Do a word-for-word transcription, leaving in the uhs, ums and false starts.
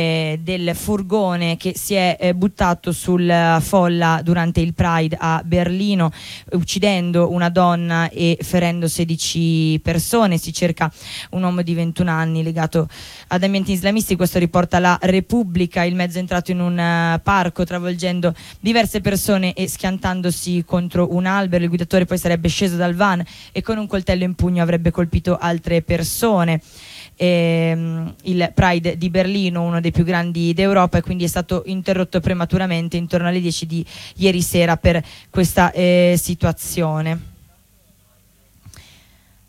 del furgone che si è eh, buttato sulla folla durante il Pride a Berlino, uccidendo una donna e ferendo sedici persone. Si cerca un uomo di ventuno anni legato ad ambienti islamisti, questo riporta la Repubblica. Il mezzo è entrato in un uh, parco travolgendo diverse persone e schiantandosi contro un albero. Il guidatore poi sarebbe sceso dal van e con un coltello in pugno avrebbe colpito altre persone. Ehm, il Pride di Berlino, uno dei più grandi d'Europa, e quindi è stato interrotto prematuramente intorno alle dieci di ieri sera per questa eh, situazione.